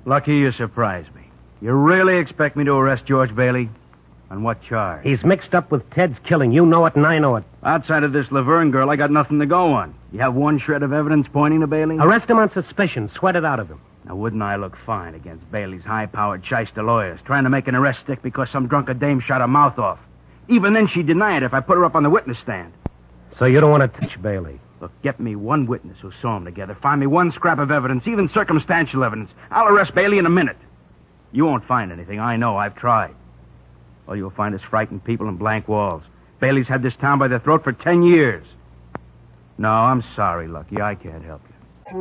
Lucky you surprised me. You really expect me to arrest George Bailey? On what charge? He's mixed up with Ted's killing. You know it and I know it. Outside of this Laverne girl, I got nothing to go on. You have one shred of evidence pointing to Bailey? Arrest him on suspicion. Sweat it out of him. Now, wouldn't I look fine against Bailey's high-powered shyster lawyers, trying to make an arrest stick because some drunken dame shot her mouth off? Even then, she'd deny it if I put her up on the witness stand. So you don't want to touch Bailey? Look, get me one witness who saw them together. Find me one scrap of evidence, even circumstantial evidence. I'll arrest Bailey in a minute. You won't find anything. I know. I've tried. All you'll find is frightened people and blank walls. Bailey's had this town by the throat for 10 years. No, I'm sorry, Lucky. I can't help you.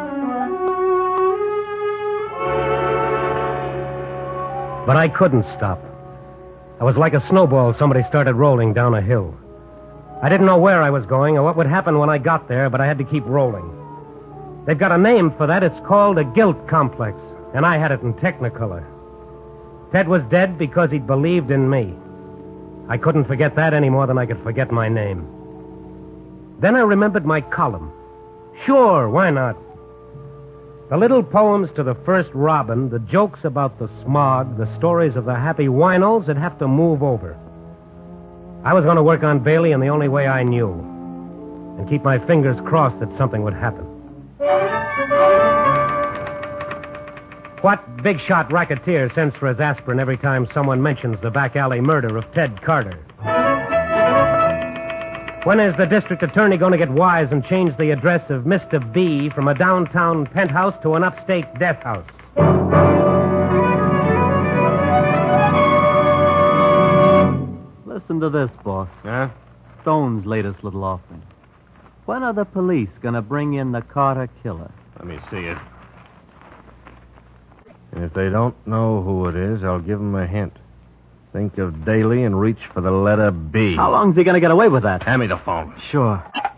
But I couldn't stop. I was like a snowball somebody started rolling down a hill. I didn't know where I was going or what would happen when I got there, but I had to keep rolling. They've got a name for that. It's called a guilt complex, and I had it in Technicolor. Ted was dead because he'd believed in me. I couldn't forget that any more than I could forget my name. Then I remembered my column. Sure, why not? The little poems to the first robin, the jokes about the smog, the stories of the happy Winals that have to move over. I was going to work on Bailey in the only way I knew, and keep my fingers crossed that something would happen. What big-shot racketeer sends for his aspirin every time someone mentions the back-alley murder of Ted Carter? When is the district attorney going to get wise and change the address of Mr. B from a downtown penthouse to an upstate death house? Listen to this, boss. Huh? Stone's latest little offering. When are the police going to bring in the Carter killer? Let me see it. And if they don't know who it is, I'll give them a hint. Think of Daly and reach for the letter B. How long's he going to get away with that? Hand me the phone. Sure.